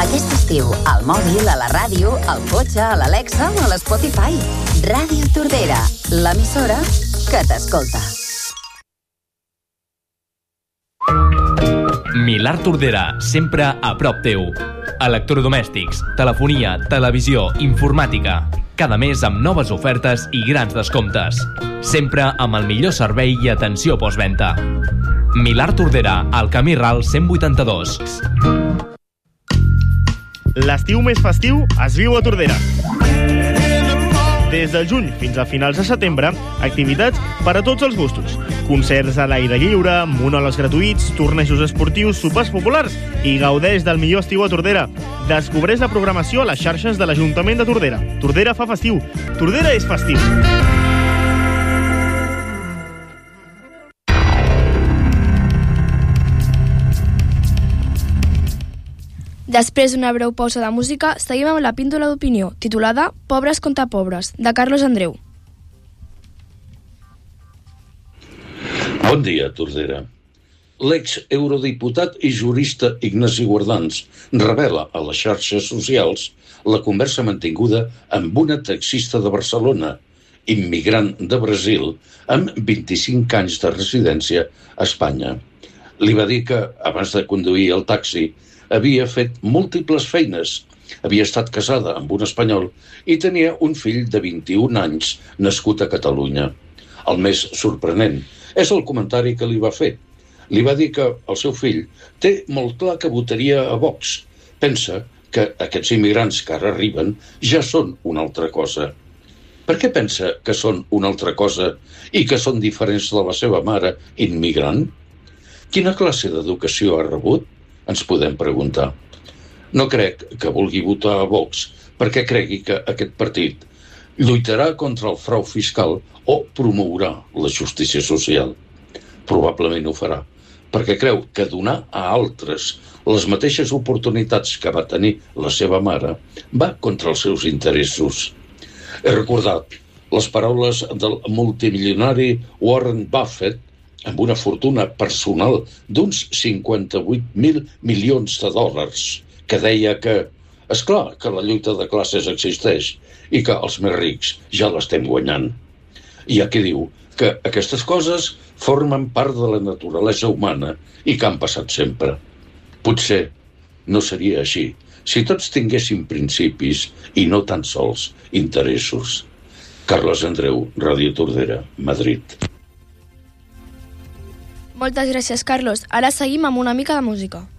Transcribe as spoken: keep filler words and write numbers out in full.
Aquest estiu, al mòbil, a la ràdio, al cotxe, a l'Alexa o a l'Spotify. Ràdio Tordera, l'emissora que t'escolta. Milà Tordera, sempre a prop teu. Electrodomèstics, telefonia, televisió, informàtica. Cada mes amb noves ofertes i grans descomptes. Sempre amb el millor servei i atenció postventa. Milà Tordera, al Camí Ral cent vuitanta-dos. L'estiu més festiu es viu a Tordera. Des del juny fins a finals de setembre, activitats per a tots els gustos. Concerts a l'aire lliure, monòlegs gratuïts, tornejos esportius, sopars populars i gaudeix del millor estiu a Tordera. Descobreix la programació a les xarxes de l'Ajuntament de Tordera. Tordera fa festiu. Tordera és festiu. Després d'una breu pausa de música, seguim amb la píndola d'opinió, titulada Pobres contra pobres, de Carlos Andreu. Bon dia, Tordera. L'ex-eurodiputat i jurista Ignasi Guardans revela a les xarxes socials la conversa mantinguda amb una taxista de Barcelona, immigrant de Brasil, amb vint-i-cinc anys de residència a Espanya. Li va dir que, abans de conduir el taxi, havia fet múltiples feines. Havia estat casada amb un espanyol i tenia un fill de vint-i-un anys nascut a Catalunya. El més sorprenent és el comentari que li va fer. Li va dir que el seu fill té molt clar que votaria a Vox. Pensa que aquests immigrants que ara arriben ja són una altra cosa. Per què pensa que són una altra cosa i que són diferents de la seva mare immigrant? Quina classe d'educació ha rebut? Ens podem preguntar. No crec que vulgui votar a Vox perquè cregui que aquest partit lluitarà contra el frau fiscal o promourà la justícia social. Probablement ho farà, perquè creu que donar a altres les mateixes oportunitats que va tenir la seva mare va contra els seus interessos. He recordat les paraules del multimilionari Warren Buffett, amb una fortuna personal d'uns cinquanta-vuit mil milions de dòlars, que deia que, és clar que la lluita de classes existeix i que els més rics ja l'estem guanyant. Hi ha qui diu que aquestes coses formen part de la naturalesa humana i que han passat sempre. Potser no seria així si tots tinguéssim principis i no tan sols interessos. Carlos Andreu, Ràdio Tordera, Madrid. Moltes gràcies, Carlos. Ara seguim amb una mica de música.